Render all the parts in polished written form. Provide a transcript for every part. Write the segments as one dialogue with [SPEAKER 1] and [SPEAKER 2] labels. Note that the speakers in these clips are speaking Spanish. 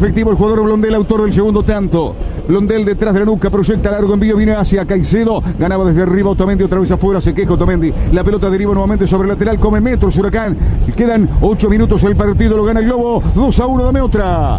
[SPEAKER 1] efectivo el jugador Blondel, autor del segundo tanto. Blondel detrás de la nuca, proyecta largo envío, viene hacia Caicedo, ganaba desde arriba Otamendi, otra vez afuera, se queja Otamendi, la pelota deriva nuevamente sobre el lateral, come metros Huracán, quedan 8 minutos, el partido lo gana el Globo, 2-1, dame otra.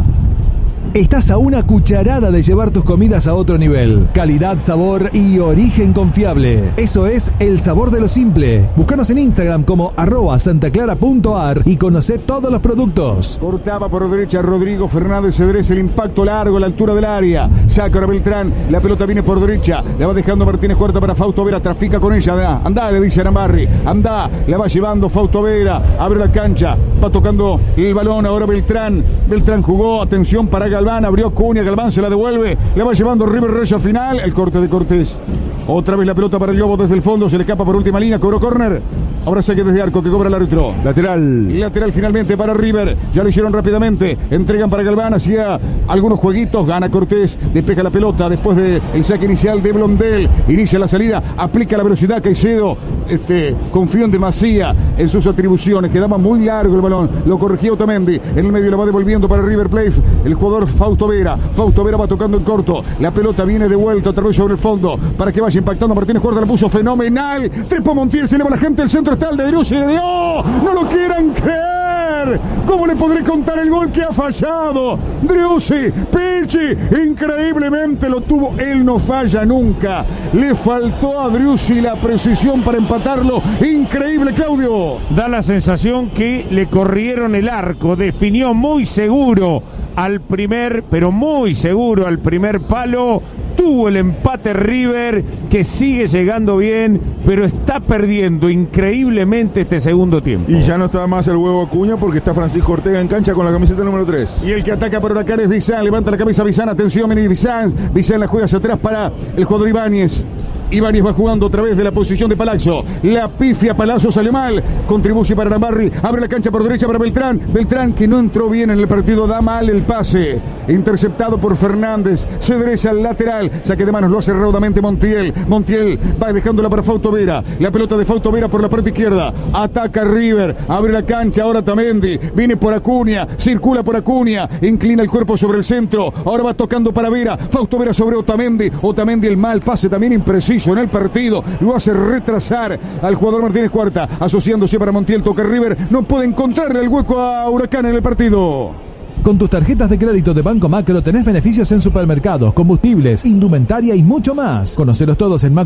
[SPEAKER 2] Estás a una cucharada de llevar tus comidas a otro nivel. Calidad, sabor y origen confiable. Eso es El Sabor de lo Simple. Búscanos en Instagram como @santaclara.ar y conoce todos los productos.
[SPEAKER 1] Cortaba por derecha Rodrigo Fernández Cedrés, el impacto largo a la altura del área. Saca ahora Beltrán, la pelota viene por derecha, la va dejando Martínez Cuarta para Fausto Vera, trafica con ella. Andá, le dice Arambarri, andá, la va llevando Fausto Vera, abre la cancha, va tocando el balón ahora Beltrán. Beltrán jugó, atención para Galván, abrió Cunha, Galván se la devuelve, la va llevando River Reyes al final, el corte de Cortés. Otra vez la pelota para el Globo desde el fondo, se le escapa por última línea, cobró córner. Ahora saque desde arco que cobra el árbitro. Lateral finalmente para River. Ya lo hicieron rápidamente. Entregan para Galván, hacía algunos jueguitos. Gana Cortés, despeja la pelota después del saque inicial de Blondel. Inicia la salida, aplica la velocidad Caicedo. Confío en demasía en sus atribuciones. Quedaba muy largo el balón. Lo corrigió Otamendi. En el medio la va devolviendo para River Plate. El jugador Fausto Vera. Fausto Vera va tocando en corto. La pelota viene de vuelta otra vez sobre el fondo para que vaya impactando. Martínez Cuarta la puso fenomenal. Trepó Montiel, se eleva la gente. El centro está el de Driussi, le dio. No lo quieran creer. ¿Cómo le podré contar el gol que ha fallado? Driussi, Pichi, increíblemente lo tuvo. Él no falla nunca. Le faltó a Driussi la precisión para empatarlo. Increíble, Claudio.
[SPEAKER 3] Da la sensación que le corrieron el arco. Definió muy seguro al primer, pero muy seguro al primer palo. Tuvo el empate River, que sigue llegando bien, pero está perdiendo increíblemente este segundo tiempo.
[SPEAKER 4] Y ya no está más el huevo Acuña porque está Francisco Ortega en cancha con la camiseta número 3.
[SPEAKER 1] Y el que ataca por Huracán es Bizán. Levanta la cabeza Bizán. Atención, viene Bizán. Bizán la juega hacia atrás para el jugador Ibáñez. Ibáñez va jugando otra vez de la posición de Palazzo. La pifia Palazzo salió mal. Contribuye para Arambarri. Abre la cancha por derecha para Beltrán. Beltrán, que no entró bien en el partido, da mal el pase. Interceptado por Fernández. Cedrés al lateral. Saque de manos, lo hace raudamente Montiel. Montiel va dejándola para Fausto Vera. La pelota de Fausto Vera por la parte izquierda. Ataca River. Abre la cancha ahora Otamendi. Viene por Acuña. Circula por Acuña. Inclina el cuerpo sobre el centro. Ahora va tocando para Vera. Fausto Vera sobre Otamendi. Otamendi, el mal pase también impreciso en el partido, lo hace retrasar al jugador Martínez Cuarta, asociándose para Montiel, toca River, no puede encontrarle el hueco a Huracán en el partido.
[SPEAKER 2] Con tus tarjetas de crédito de Banco Macro tenés beneficios en supermercados, combustibles, indumentaria y mucho más. Conocelos todos en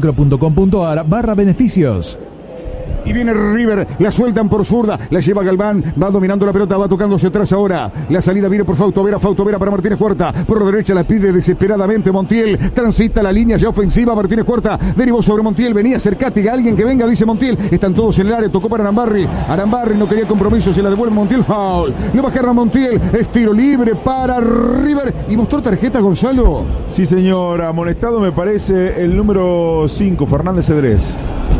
[SPEAKER 2] macro.com.ar/beneficios.
[SPEAKER 1] Y viene River, la sueltan por zurda, la lleva Galván, va dominando la pelota, va tocándose atrás ahora. La salida viene por Fausto Vera para Martínez Cuarta. Por la derecha la pide desesperadamente Montiel, transita la línea ya ofensiva, Martínez Cuarta derivó sobre Montiel, venía acercate a alguien que venga, dice Montiel. Están todos en el área, tocó para Arambarri. Arambarri no quería compromiso, se la devuelve Montiel, foul. Le bajaron a Montiel, es tiro libre para River. ¿Y mostró tarjeta, Gonzalo?
[SPEAKER 4] Sí, señor, amonestado me parece el número 5, Fernández Cedrés.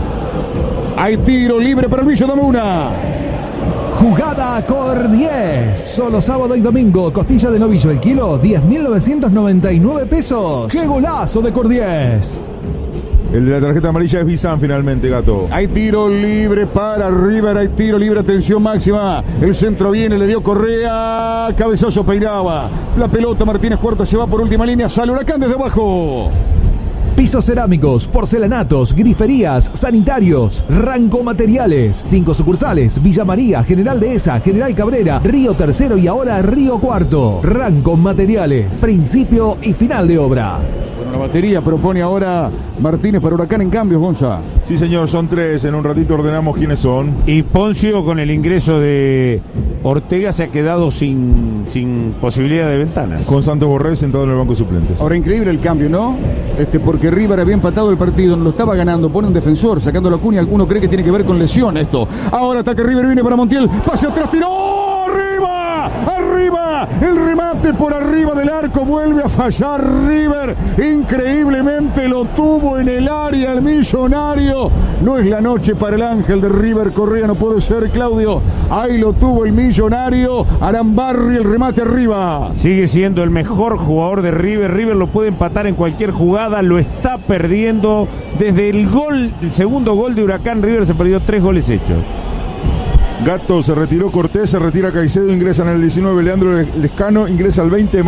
[SPEAKER 1] Hay tiro libre para el Villa, dame una.
[SPEAKER 2] Jugada Cordies. Solo sábado y domingo. Costilla de novillo el kilo, 10.999 pesos. ¡Qué golazo de Cordies!
[SPEAKER 4] El de la tarjeta amarilla es Bizán finalmente, Gato.
[SPEAKER 1] Hay tiro libre para River, hay tiro libre, atención máxima. El centro viene, le dio Correa, cabezazo peinaba. La pelota, Martínez Cuarta se va por última línea, sale Huracán desde abajo.
[SPEAKER 2] Pisos cerámicos, porcelanatos, griferías, sanitarios, Ranco Materiales. 5 sucursales: Villa María, General Dehesa, General Cabrera, Río Tercero y ahora Río Cuarto. Ranco Materiales, principio y final de obra.
[SPEAKER 1] Bueno, la batería propone ahora Martínez para Huracán en cambios, Gonza.
[SPEAKER 4] Sí, señor, son 3. En un ratito ordenamos quiénes son.
[SPEAKER 3] Y Poncio, con el ingreso de Ortega, se ha quedado sin posibilidad de ventanas.
[SPEAKER 4] Con Santos Borrell sentado en el banco de suplentes.
[SPEAKER 1] Ahora, increíble el cambio, ¿no? Porque River había empatado el partido, no lo estaba ganando, pone un defensor, sacando la Acuña. Alguno cree que tiene que ver con lesión esto. Ahora ataca River, viene para Montiel, pase atrás, tiró, arriba, arriba, el remate por arriba del arco, vuelve a fallar River, increíblemente lo tuvo en el área el millonario. No es la noche para el ángel de River, Correa no puede ser, Claudio, ahí lo tuvo el millonario, Arambarri, el remate arriba.
[SPEAKER 3] Sigue siendo el mejor jugador de River, River lo puede empatar en cualquier jugada, lo está perdiendo desde el segundo gol de Huracán. River se perdió 3 goles hechos.
[SPEAKER 4] Gato, se retiró Cortés, se retira Caicedo, ingresa en el 19 Leandro Lescano, ingresa al 20